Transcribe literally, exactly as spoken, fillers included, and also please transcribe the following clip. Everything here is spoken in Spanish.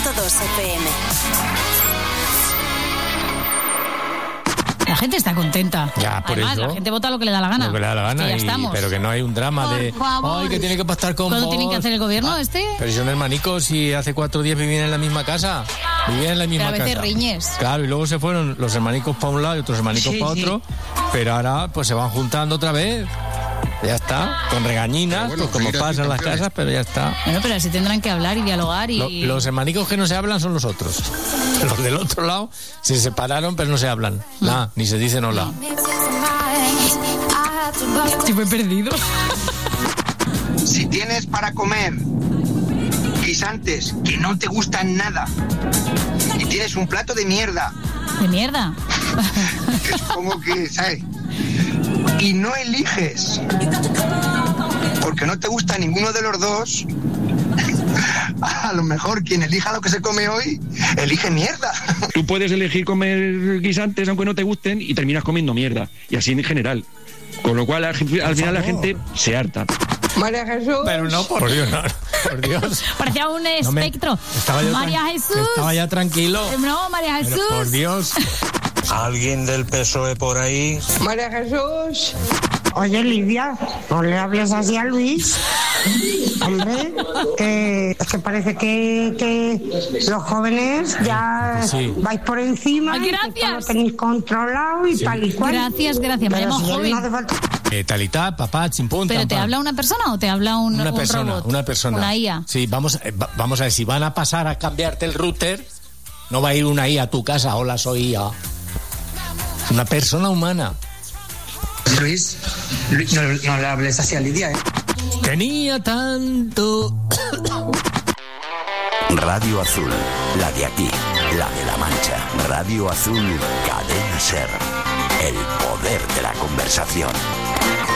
punto dos F M. La gente está contenta. Ya, por Además, eso. la gente vota lo que le da la gana. Lo que le da la gana. Que ya y- estamos. pero que no hay un drama Por de. favor. Ay, que tiene que pactar con ¿Cuándo vos. tiene que hacer el gobierno Ah, este? Pero son hermanicos si hace cuatro días vivían en la misma casa. Vivían en la misma Pero a veces casa. riñes. Claro, y luego se fueron los hermanicos para un lado y otros hermanicos Sí, para sí. otro. Pero ahora pues se van juntando otra vez. Ya está. Con regañinas, Pero bueno, pues como seguirán pasa en las campeones. casas, pero ya está. Bueno, pero así tendrán que hablar y dialogar y... Lo- los hermanicos que no se hablan son los otros. Los del otro lado se separaron, pero no se hablan. Nada, ni se dicen hola. Estoy muy perdido. Si tienes para comer guisantes que no te gustan nada y tienes un plato de mierda, De mierda. que es como que, ¿sabes? Y no eliges porque no te gusta ninguno de los dos, a lo mejor quien elija lo que se come hoy, elige mierda. Tú puedes elegir comer guisantes aunque no te gusten y terminas comiendo mierda. Y así en general. Con lo cual al, al final la gente se harta. María Jesús. Pero no, por Dios, no, por Dios. Parecía un No me- espectro. estaba yo María tran- Jesús. Estaba ya tranquilo. No, María Pero, Jesús. por Dios. ¿Alguien del P S O E por ahí? María Jesús. Oye, Lidia, no le hables así a Luis. Hombre, que es que parece que, que los jóvenes ya Sí. vais por encima Ay, y que gracias. todo lo tenéis controlado y Sí. tal y cual. Gracias, gracias. Me Pero llamo si él joven. no hace falta... Eh, talita, papá, chimpún, ¿Pero tam, te pam. habla una persona o te habla un, Una un persona, robot? una persona. Una I A. Sí, vamos, eh, va- vamos a ver, si van a pasar a cambiarte el router, no va a ir una I A a tu casa. Hola, soy I A. Una persona humana. Luis, Luis no, no le hables así a Lidia, ¿eh? Tenía tanto... Radio Azul, la de aquí, la de La Mancha. Radio Azul, Cadena Ser. El poder de la conversación.